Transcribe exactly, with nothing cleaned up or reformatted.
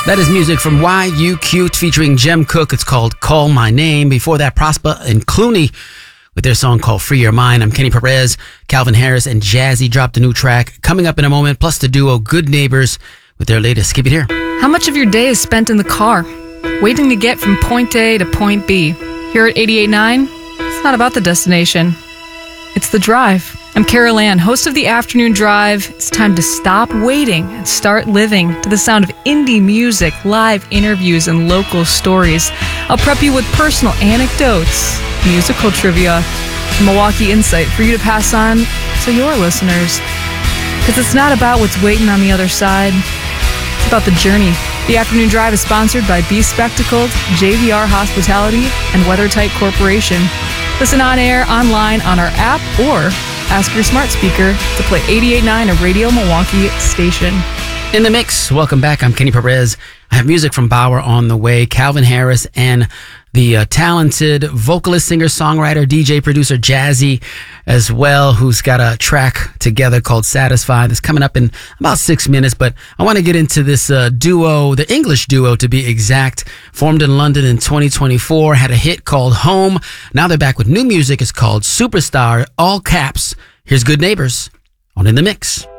That is music from Why You Cute featuring Jem Cook. It's called Call My Name. Before that, Prosper and Clooney with their song called Free Your Mind. I'm Kenny Perez. Calvin Harris and Jazzy dropped a new track coming up in a moment, plus the duo Good Neighbors with their latest. Keep it here. How much of your day is spent in the car, waiting to get from point A to point B? Here at eighty-eight point nine, it's not about the destination. It's the drive. I'm Carol Ann, host of the Afternoon Drive. It's time to stop waiting and start living to the sound of indie music, live interviews, and local stories. I'll prep you with personal anecdotes, musical trivia, Milwaukee insight for you to pass on to your listeners. Because it's not about what's waiting on the other side. It's about the journey. The Afternoon Drive is sponsored by Be Spectacled, J V R Hospitality, and WeatherTight Corporation. Listen on air, online, on our app, or ask your smart speaker to play eighty-eight point nine, a Radio Milwaukee station. In the mix, welcome back. I'm Kenny Perez. I have music from Bauer on the way. Calvin Harris and the uh, talented vocalist, singer, songwriter, D J, producer Jazzy as well, who's got a track together called Satisfied. That's coming up in about six minutes, but I want to get into this uh, duo, the English duo to be exact, formed in London in twenty twenty-four, had a hit called Home. Now they're back with new music. It's called Superstar, all caps. Here's Good Neighbors on In the Mix.